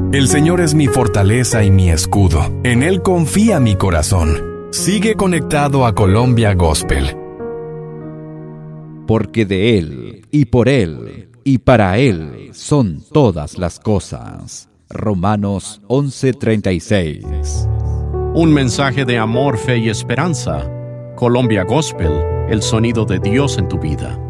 El Señor es mi fortaleza y mi escudo. En Él confía mi corazón. Sigue conectado a Colombia Gospel. Porque de Él, y por Él, y para Él son todas las cosas. Romanos 11:36. Un mensaje de amor, fe y esperanza. Colombia Gospel, el sonido de Dios en tu vida.